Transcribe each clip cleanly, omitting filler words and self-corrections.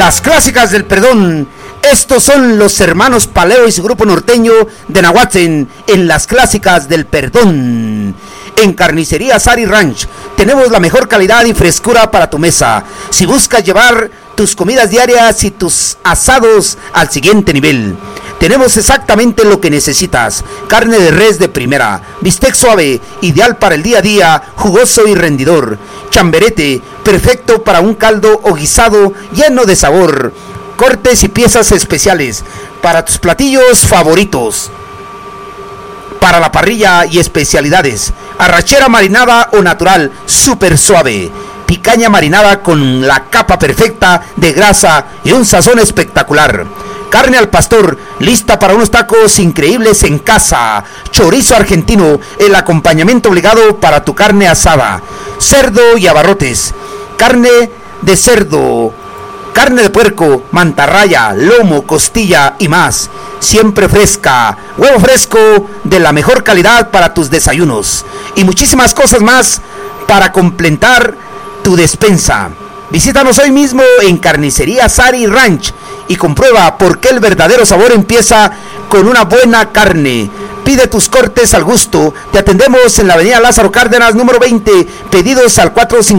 Las clásicas del perdón. Estos son los hermanos Paleo y su grupo norteño de Nahuatzen en las clásicas del perdón. En Carnicería Sari Ranch tenemos la mejor calidad y frescura para tu mesa. Si buscas llevar tus comidas diarias y tus asados al siguiente nivel, tenemos exactamente lo que necesitas. Carne de res de primera, bistec suave, ideal para el día a día, jugoso y rendidor. Chamberete, perfecto para un caldo o guisado lleno de sabor. Cortes y piezas especiales para tus platillos favoritos. Para la parrilla y especialidades. Arrachera marinada o natural, súper suave. Picaña marinada con la capa perfecta de grasa y un sazón espectacular. Carne al pastor, lista para unos tacos increíbles en casa. Chorizo argentino, el acompañamiento obligado para tu carne asada. Cerdo y abarrotes. Carne de cerdo, carne de puerco, mantarraya, lomo, costilla y más. Siempre fresca. Huevo fresco de la mejor calidad para tus desayunos. Y muchísimas cosas más para completar tu despensa. Visítanos hoy mismo en Carnicería Sari Ranch y comprueba por qué el verdadero sabor empieza con una buena carne. Pide tus cortes al gusto. Te atendemos en la avenida Lázaro Cárdenas, número 20. Pedidos al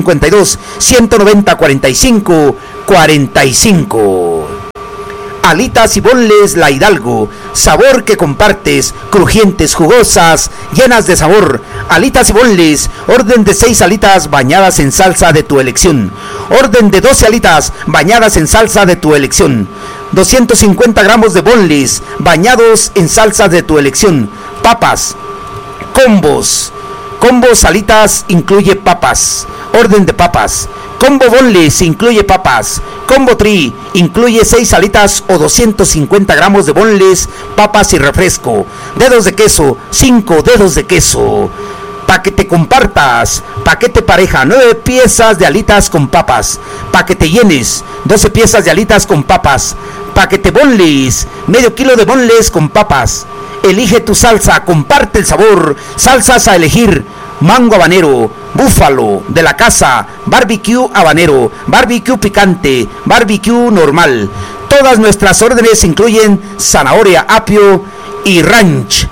452-190-45-45. Alitas y bonles La Hidalgo, sabor que compartes, crujientes, jugosas, llenas de sabor. Alitas y bonles, orden de 6 alitas bañadas en salsa de tu elección. Orden de 12 alitas bañadas en salsa de tu elección. 250 gramos de bonles bañados en salsa de tu elección. Papas, combos. Combos alitas incluye papas. Orden de papas. Combo boneless incluye papas. Combo tri incluye 6 alitas o 250 gramos de boneless, papas y refresco. Dedos de queso, 5 dedos de queso. Pa' que te compartas. Paquete pareja, 9 piezas de alitas con papas. Pa' que te llenes, 12 piezas de alitas con papas. Paquete boneless, medio kilo de boneless con papas. Elige tu salsa, comparte el sabor. Salsas a elegir: mango habanero, búfalo, de la casa, barbecue habanero, barbecue picante, barbecue normal. Todas nuestras órdenes incluyen zanahoria, apio y ranch.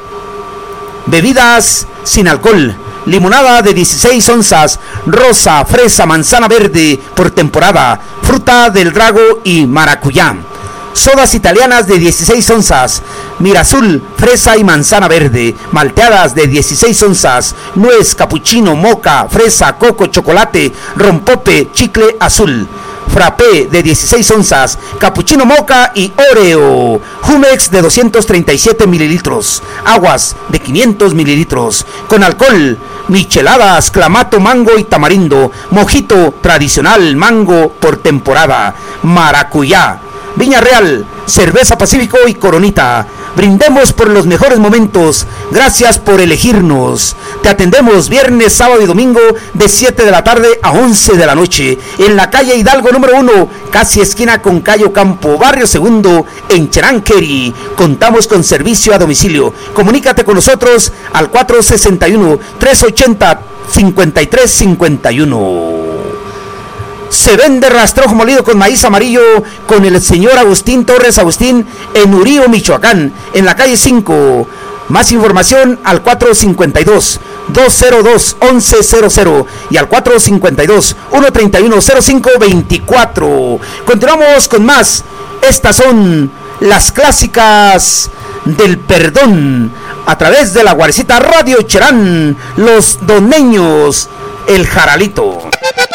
Bebidas sin alcohol: limonada de 16 onzas, rosa, fresa, manzana verde por temporada, fruta del drago y maracuyá. Sodas italianas de 16 onzas, Mirazul, fresa y manzana verde, malteadas de 16 onzas, nuez, capuchino, moca, fresa, coco, chocolate, rompope, chicle azul. Frappé de 16 onzas, capuchino moca y oreo. Jumex de 237 mililitros. Aguas de 500 mililitros. Con alcohol: micheladas, clamato, mango y tamarindo. Mojito tradicional, mango por temporada. Maracuyá. Viña Real, Cerveza Pacífico y Coronita. Brindemos por los mejores momentos. Gracias por elegirnos. Te atendemos viernes, sábado y domingo de 7 de la tarde a 11 de la noche en la calle Hidalgo número 1, casi esquina con Cayo Campo, barrio Segundo, en Cheranqueri. Contamos con servicio a domicilio. Comunícate con nosotros al 461-380-5351. Se vende rastrojo molido con maíz amarillo con el señor Agustín Torres Agustín en Urío, Michoacán, en la calle 5. Más información al 452-202-1100 y al 452-131-0524. Continuamos con más. Estas son las clásicas del perdón a través de la Guarecita Radio Cherán, los doneños, el Jaralito.